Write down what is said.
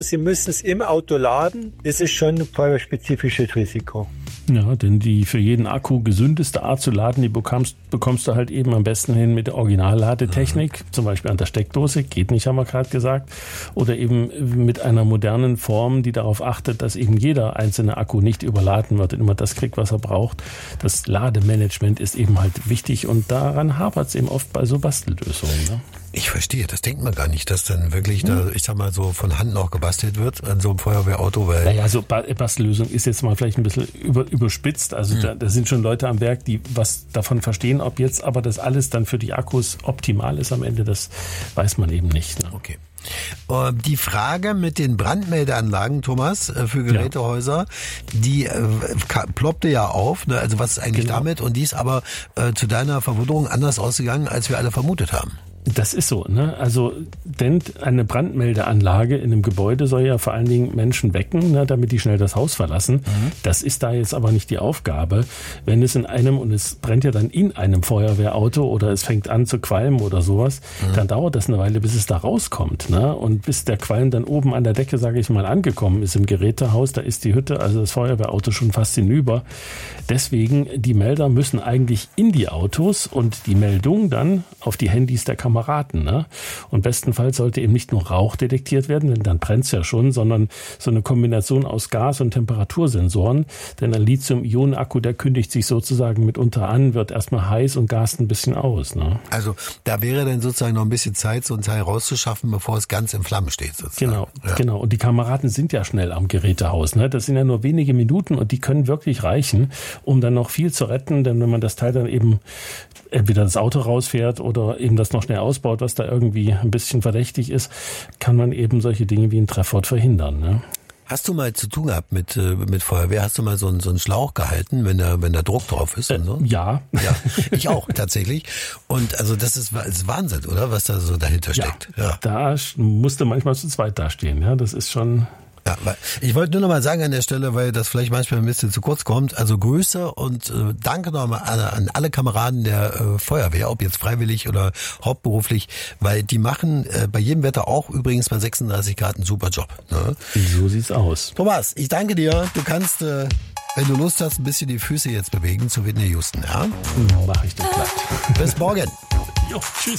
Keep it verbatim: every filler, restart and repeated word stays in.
Sie müssen es im Auto laden. Das ist schon ein feuerspezifisches Risiko. Ja, denn die für jeden Akku gesündeste Art zu laden, die bekommst, bekommst du halt eben am besten hin mit der Originalladetechnik, mhm. zum Beispiel an der Steckdose, geht nicht, haben wir gerade gesagt, oder eben mit einer modernen Form, die darauf achtet, dass eben jeder einzelne Akku nicht überladen wird und immer das kriegt, was er braucht. Das Lademanagement ist eben halt wichtig und daran hapert es eben oft bei so Bastellösungen. Ne? Ich verstehe, das denkt man gar nicht, dass dann wirklich, hm. da, ich sag mal, so von Hand noch gebastelt wird an so einem Feuerwehrauto. Weil naja, so Bastellösung ist jetzt mal vielleicht ein bisschen über, überspitzt. Also hm. da, da sind schon Leute am Werk, die was davon verstehen, ob jetzt aber das alles dann für die Akkus optimal ist am Ende, das weiß man eben nicht. Ne? Okay. Die Frage mit den Brandmeldeanlagen, Thomas, für Gerätehäuser, ja. die äh, ploppte ja auf. Ne? Also was ist eigentlich genau. damit? Und die ist aber äh, zu deiner Verwunderung anders ausgegangen, als wir alle vermutet haben. Das ist so, ne? Also, denn eine Brandmeldeanlage in einem Gebäude soll ja vor allen Dingen Menschen wecken, ne, damit die schnell das Haus verlassen. Mhm. Das ist da jetzt aber nicht die Aufgabe. Wenn es in einem, und es brennt ja dann in einem Feuerwehrauto oder es fängt an zu qualmen oder sowas, mhm. dann dauert das eine Weile, bis es da rauskommt, ne? Und bis der Qualm dann oben an der Decke, sage ich mal, angekommen ist im Gerätehaus, da ist die Hütte, also das Feuerwehrauto schon fast hinüber. Deswegen, die Melder müssen eigentlich in die Autos und die Meldung dann auf die Handys der Kameraden. Ne? Und bestenfalls sollte eben nicht nur Rauch detektiert werden, denn dann brennt's ja schon, sondern so eine Kombination aus Gas- und Temperatursensoren. Denn ein Lithium-Ionen-Akku, der kündigt sich sozusagen mitunter an, wird erstmal heiß und gast ein bisschen aus. Ne? Also da wäre dann sozusagen noch ein bisschen Zeit, so ein Teil rauszuschaffen, bevor es ganz in Flammen steht. Sozusagen. Genau, ja. genau. Und die Kameraden sind ja schnell am Gerätehaus. Ne? Das sind ja nur wenige Minuten und die können wirklich reichen, um dann noch viel zu retten. Denn wenn man das Teil dann eben entweder das Auto rausfährt oder eben das noch schnell ausbaut, was da irgendwie ein bisschen verdächtig ist, kann man eben solche Dinge wie einen Treffer verhindern. Ne? Hast du mal zu tun gehabt mit mit Feuerwehr? Hast du mal so einen, so einen Schlauch gehalten, wenn da wenn da Druck drauf ist und so? Äh, ja. Ja, ich auch tatsächlich. Und also das ist, ist Wahnsinn, oder? Was da so dahinter steckt. Ja, ja. Da musste manchmal zu zweit dastehen. Ja, das ist schon... Ja, ich wollte nur noch mal sagen an der Stelle, weil das vielleicht manchmal ein bisschen zu kurz kommt, also Grüße und äh, danke nochmal an, an alle Kameraden der äh, Feuerwehr, ob jetzt freiwillig oder hauptberuflich, weil die machen äh, bei jedem Wetter auch übrigens bei sechsunddreißig Grad einen super Job. Ne? So sieht's aus. Thomas, ich danke dir. Du kannst, äh, wenn du Lust hast, ein bisschen die Füße jetzt bewegen zu Whitney Houston. Ja? Mach ich doch glatt. Bis morgen. Jo, tschüss.